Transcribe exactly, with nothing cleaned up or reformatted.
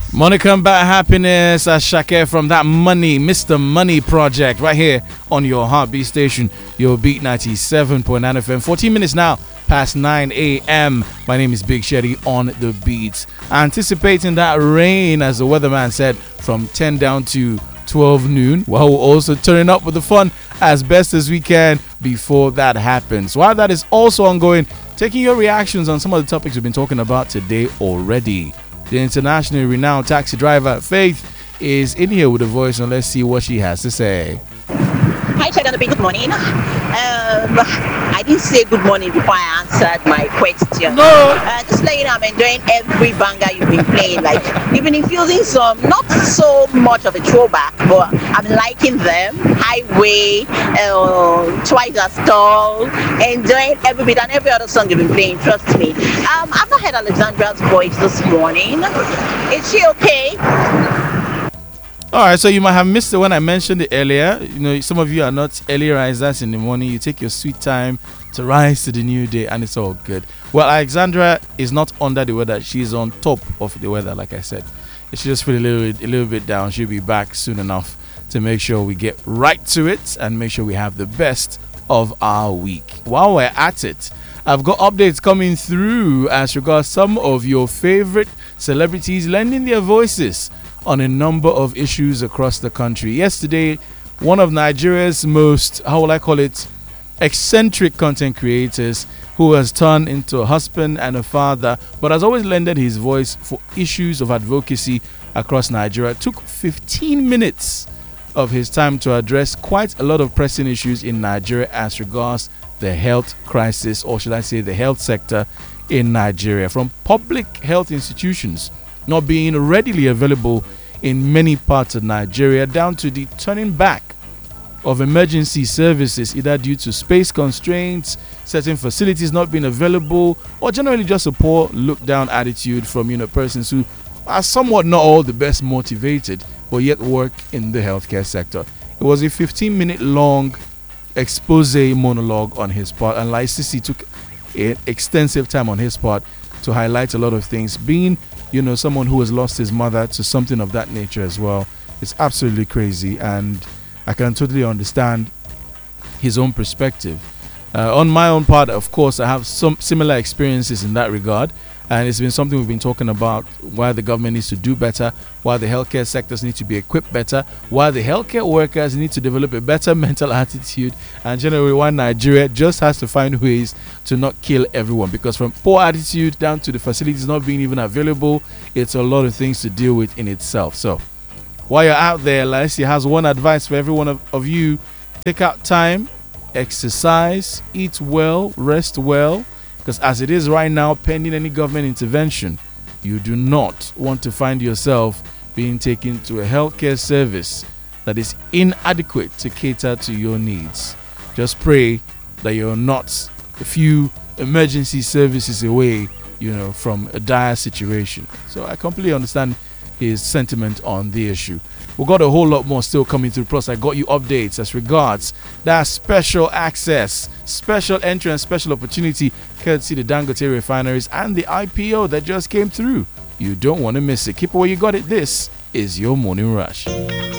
Monica Combat Happiness, Ashake from that Money, Mister Money Project, right here on your Heartbeat station, your Beat ninety-seven point nine F M. fourteen minutes now past nine a.m. My name is Big Shetty on the beats. Anticipating that rain, as the weatherman said, from ten down to twelve noon, while we're also turning up with the fun as best as we can before that happens. While that is also ongoing, taking your reactions on some of the topics we've been talking about today already. The internationally renowned taxi driver Faith is in here with a voice, and let's see what she has to say. Hi, Chagana, good morning. Um, I didn't say good morning before I answered my question. No. Uh, just like you know, I'm enjoying every banger you've been playing. Like, you've been infusing some, not so much of a throwback, but I'm liking them. Highway, uh, Twice as Tall, enjoying every bit and every other song you've been playing, trust me. Um, I've not heard Alexandra's voice this morning. Is she okay? All right, so you might have missed it when I mentioned it earlier. You know, some of you are not early risers in the morning. You take your sweet time to rise to the new day, and it's all good. Well, Alexandra is not under the weather. She's on top of the weather, like I said. If she just feel a little bit, a little bit down, she'll be back soon enough to make sure we get right to it and make sure we have the best of our week. While we're at it, I've got updates coming through as regards some of your favorite celebrities lending their voices on a number of issues across the country. Yesterday, one of Nigeria's most, how will I call it, eccentric content creators, who has turned into a husband and a father, but has always lended his voice for issues of advocacy across Nigeria, took fifteen minutes of his time to address quite a lot of pressing issues in Nigeria as regards the health crisis, or should I say the health sector in Nigeria, from public health institutions not being readily available in many parts of Nigeria, down to the turning back of emergency services, either due to space constraints, certain facilities not being available, or generally just a poor look down attitude from, you know, persons who are somewhat not all the best motivated, but yet work in the healthcare sector. It was a fifteen minute long expose monologue on his part, and Laisisi took an extensive time on his part to highlight a lot of things, being, you know, someone who has lost his mother to something of that nature as well. It's absolutely crazy, and I can totally understand his own perspective. Uh, on my own part, of course, I have some similar experiences in that regard, and it's been something we've been talking about, why the government needs to do better, why the healthcare sectors need to be equipped better, why the healthcare workers need to develop a better mental attitude, and generally why Nigeria just has to find ways to not kill everyone, because from poor attitude down to the facilities not being even available, it's a lot of things to deal with in itself. So while you're out there, Lassie has one advice for every one of, of you: take out time, exercise, eat well, rest well, because as it is right now, pending any government intervention, you do not want to find yourself being taken to a healthcare service that is inadequate to cater to your needs. Just pray that you're not a few emergency services away, you know, from a dire situation. So I completely understand his sentiment on the issue. We've got a whole lot more still coming through. Plus, I got you updates as regards that special access, special entry, and special opportunity courtesy the Dangote refineries and the I P O that just came through. You don't want to miss it. Keep it where you got it. This is your morning rush.